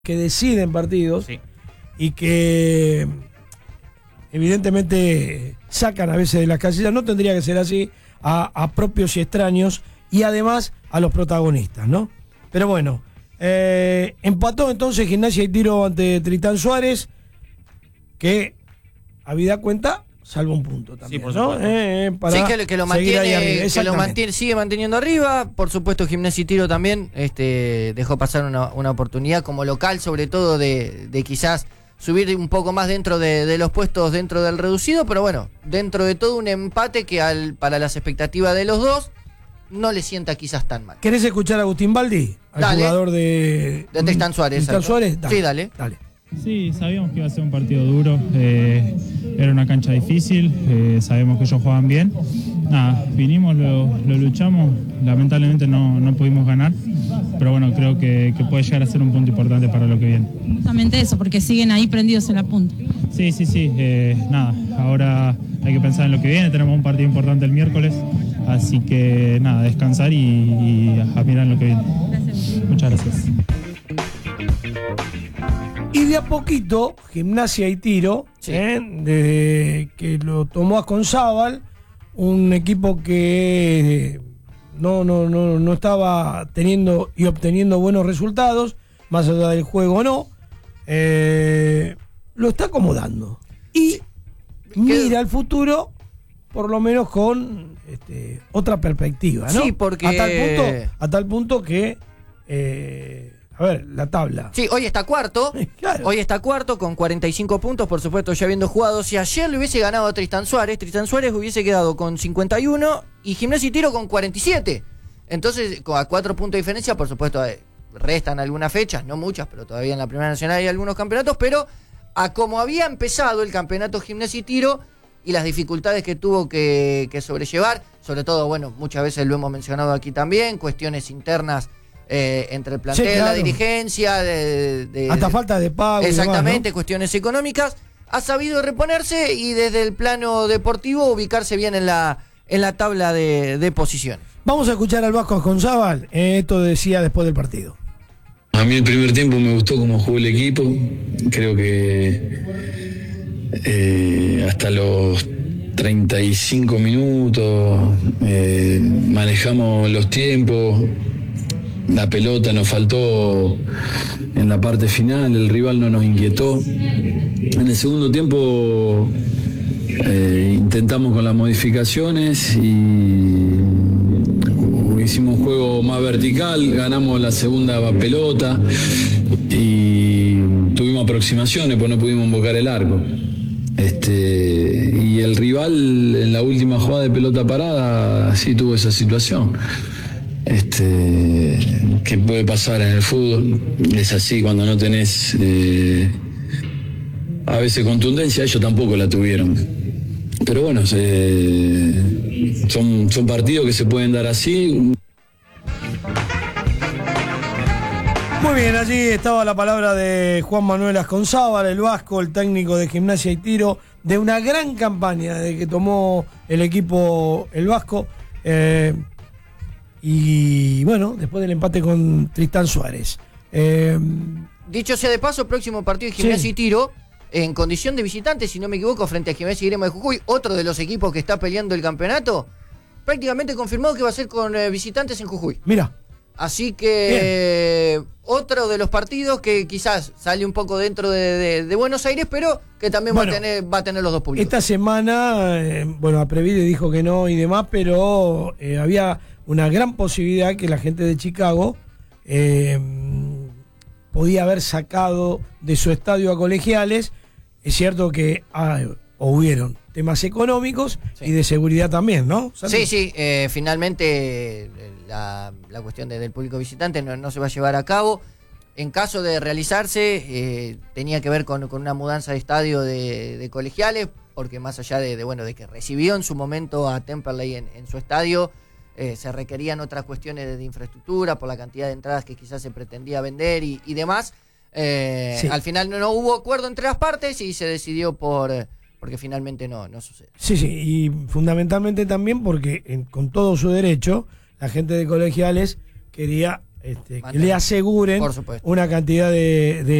que deciden partidos Sí. y que evidentemente sacan a veces de las casillas, no tendría que ser así, a propios y extraños y además a los protagonistas, ¿no? Pero bueno, empató entonces Gimnasia y Tiro ante Tristán Suárez, que habida cuenta salva un punto también, Sí, por ¿no? supuesto. Para Sí, que lo seguir ahí arriba. mantiene, que lo Exactamente. sigue manteniendo arriba. Por supuesto, Gimnasia y Tiro también dejó pasar una oportunidad como local, sobre todo de quizás subir un poco más dentro de los puestos dentro del reducido, pero bueno, dentro de todo un empate que para las expectativas de los dos no le sienta quizás tan mal. ¿Querés escuchar a Agustín Baldi? Al Dale. jugador de Tristán Suárez. Tristán ¿exacto? Suárez. Sí, dale. Sí, sabíamos que iba a ser un partido duro, era una cancha difícil, sabemos que ellos juegan bien. Nada, vinimos, lo luchamos, lamentablemente no pudimos ganar, pero bueno, creo que puede llegar a ser un punto importante para lo que viene. Justamente eso, porque siguen ahí prendidos en la punta. Sí, nada, ahora hay que pensar en lo que viene, tenemos un partido importante el miércoles, así que nada, descansar y a mirar en lo que viene. Gracias. Muchas gracias. Y de a poquito, Gimnasia y Tiro, Sí. desde que lo tomó Asconzábal, un equipo que no estaba teniendo y obteniendo buenos resultados, más allá del juego no, lo está acomodando. Y mira al futuro, por lo menos con otra perspectiva, ¿no? Sí, porque- a tal punto que, a ver, la tabla. Sí, hoy está cuarto. Claro. Hoy está cuarto con 45 puntos, por supuesto, ya habiendo jugado. Si ayer le hubiese ganado a Tristán Suárez hubiese quedado con 51 y Gimnasia y Tiro con 47. Entonces, a 4 puntos de diferencia, por supuesto, restan algunas fechas, no muchas, pero todavía en la Primera Nacional hay algunos campeonatos, pero a como había empezado el campeonato Gimnasia y Tiro y las dificultades que tuvo que sobrellevar, sobre todo, bueno, muchas veces lo hemos mencionado aquí también, cuestiones internas entre el plantel, Sí, claro. la dirigencia, Hasta falta de pago. y exactamente, demás, cuestiones económicas, ha sabido reponerse y desde el plano deportivo ubicarse bien en la tabla de posiciones. ¿no? Vamos a escuchar al Vasco Asconzábal. Esto decía después del partido. A mí el primer tiempo me gustó cómo jugó el equipo. Creo que hasta los 35 minutos manejamos los tiempos. La pelota nos faltó en la parte final, el rival no nos inquietó. En el segundo tiempo intentamos con las modificaciones y hicimos un juego más vertical, ganamos la segunda pelota y tuvimos aproximaciones, pues no pudimos invocar el arco. Y el rival en la última jugada de pelota parada sí tuvo esa situación. Que puede pasar en el fútbol, es así cuando no tenés a veces contundencia, ellos tampoco la tuvieron. Pero bueno, son partidos que se pueden dar así. Muy bien, allí estaba la palabra de Juan Manuel Asconzábal, el Vasco, el técnico de Gimnasia y Tiro, de una gran campaña desde que tomó el equipo el Vasco. Y bueno, después del empate con Tristán Suárez. Dicho sea de paso, próximo partido de Gimnasia y Tiro, en condición de visitante, si no me equivoco, frente a Gimnasia y Gremio de Jujuy, otro de los equipos que está peleando el campeonato, prácticamente confirmado que va a ser con visitantes en Jujuy. Mira. Así que otro de los partidos que quizás sale un poco dentro de Buenos Aires, pero que también Bueno, va a tener los dos públicos. Esta semana, Aprevide dijo que no y demás, pero había una gran posibilidad que la gente de Chicago podía haber sacado de su estadio a Colegiales. Es cierto que hubieron temas económicos y de seguridad también, ¿no? Sí, finalmente la cuestión del público visitante no se va a llevar a cabo. En caso de realizarse, tenía que ver con una mudanza de estadio de Colegiales, porque más allá de que recibió en su momento a Temperley en su estadio, se requerían otras cuestiones de infraestructura por la cantidad de entradas que quizás se pretendía vender y demás. Sí. Al final no hubo acuerdo entre las partes y se decidió porque finalmente no sucede. Sí, y fundamentalmente también porque con todo su derecho, la gente de Colegiales quería que le aseguren Por supuesto. una cantidad de